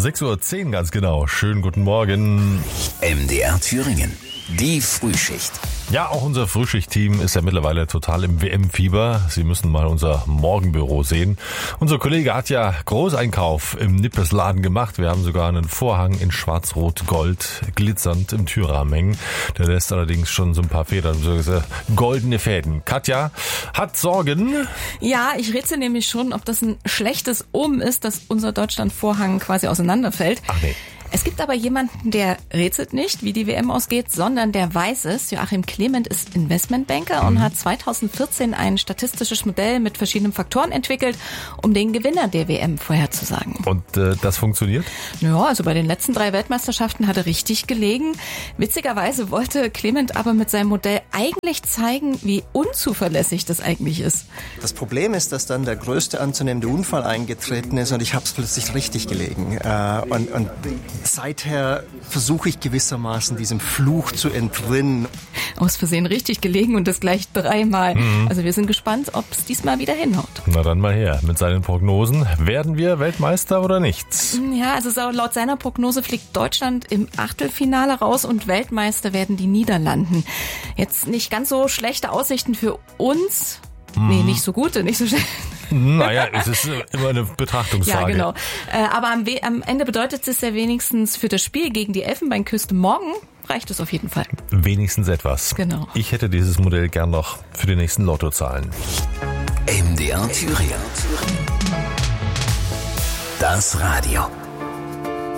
6:10 Uhr ganz genau. Schönen guten Morgen. MDR Thüringen, die Frühschicht. Ja, auch unser Frühschicht-Team ist ja mittlerweile total im WM-Fieber. Sie müssen mal unser Morgenbüro sehen. Unser Kollege hat ja Großeinkauf im Nippesladen gemacht. Wir haben sogar einen Vorhang in schwarz-rot-gold glitzernd im Türrahmen hängen. Der lässt allerdings schon so ein paar Federn, so goldene Fäden. Katja hat Sorgen. Ja, ich rätsel nämlich schon, ob das ein schlechtes Omen ist, dass unser Deutschland-Vorhang quasi auseinanderfällt. Ach nee. Es gibt aber jemanden, der rätselt nicht, wie die WM ausgeht, sondern der weiß es. Joachim Clement ist Investmentbanker und hat 2014 ein statistisches Modell mit verschiedenen Faktoren entwickelt, um den Gewinner der WM vorherzusagen. Und das funktioniert? Ja, also bei den letzten 3 Weltmeisterschaften hat er richtig gelegen. Witzigerweise wollte Clement aber mit seinem Modell eigentlich zeigen, wie unzuverlässig das eigentlich ist. Das Problem ist, dass dann der größte anzunehmende Unfall eingetreten ist und ich habe es plötzlich richtig gelegen. Und seither versuche ich gewissermaßen diesem Fluch zu entrinnen. Aus Versehen richtig gelegen und das gleich 3-mal. Also wir sind gespannt, ob es diesmal wieder hinhaut. Na dann mal her mit seinen Prognosen. Werden wir Weltmeister oder nicht? Ja, also laut seiner Prognose fliegt Deutschland im Achtelfinale raus und Weltmeister werden die Niederlanden. Jetzt nicht ganz so schlechte Aussichten für uns. Nee, nicht so gute, nicht so schlecht. Naja, es ist immer eine Betrachtungsfrage. Ja, genau. Aber am Ende bedeutet es ja wenigstens für das Spiel gegen die Elfenbeinküste morgen reicht es auf jeden Fall. Wenigstens etwas. Genau. Ich hätte dieses Modell gern noch für die nächsten Lottozahlen. MDR Thüringen. Das Radio.